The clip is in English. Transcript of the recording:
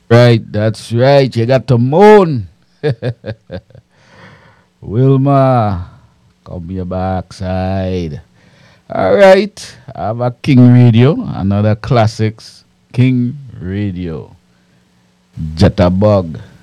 Right, that's right. You got the moon. Wilma, come your backside. All right, I have a King Radio, another classics. King Radio. Jatterbug.